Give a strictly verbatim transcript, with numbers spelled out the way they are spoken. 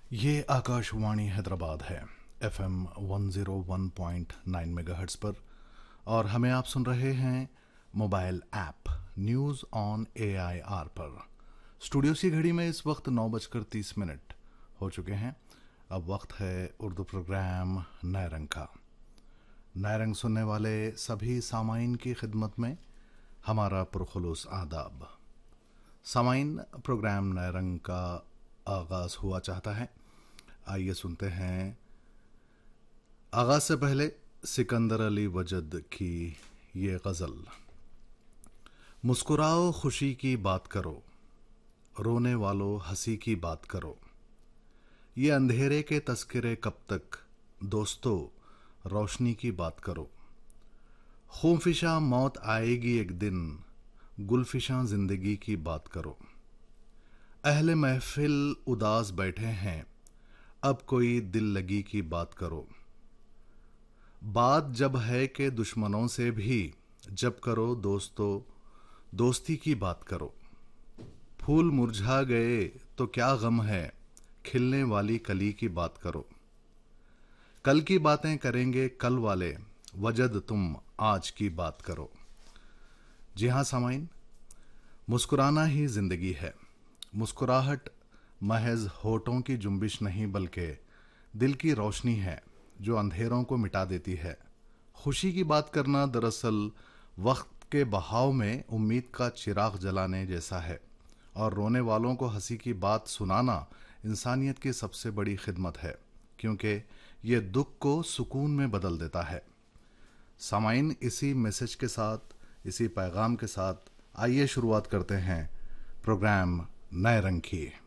ये आकाशवाणी हैदराबाद है, F M one zero one point nine megahertz पर। और हमें आप सुन रहे हैं mobile app news on A I R पर। स्टूडियो की घड़ी में इस वक्त नौ बजकर तीस मिनट हो चुके हैं। अब वक्त है उर्दू प्रोग्राम नए रंग का। नए रंग सुनने वाले सभी सामाइन की खिदमत में हमारा पुरखुलूस आदाब। सामाइन, प्रोग्राम नए रंग का आगाज़ हुआ चाहता है। आइए सुनते हैं आगाज़ से पहले सिकंदर अली वजद की ये गज़ल। मुस्कुराओ खुशी की बात करो, रोने वालों हंसी की बात करो। ये अंधेरे के तस्करे कब तक, दोस्तों रोशनी की बात करो। खूंफिशा मौत आएगी एक दिन, गुलफिशा जिंदगी की बात करो। अहले महफिल उदास बैठे हैं, अब कोई दिल लगी की बात करो। बात जब है कि दुश्मनों से भी, जब करो दोस्तों दोस्ती की बात करो। फूल मुरझा गए तो क्या गम है, खिलने वाली कली की बात करो। कल की बातें करेंगे कल वाले, वजद तुम आज की बात करो। जी हाँ सामाइन, मुस्कुराना ही जिंदगी है। मुस्कुराहट महज होठों की जुम्बिश नहीं बल्कि दिल की रोशनी है जो अंधेरों को मिटा देती है। खुशी की बात करना दरअसल वक्त के बहाव में उम्मीद का चिराग जलाने जैसा है, और रोने वालों को हंसी की बात सुनाना इंसानियत की सबसे बड़ी खिदमत है, क्योंकि ये दुख को सुकून में बदल देता है। सामाइन, इसी मैसेज के साथ, इसी पैगाम के साथ आइए शुरुआत करते हैं प्रोग्राम नए रंग की।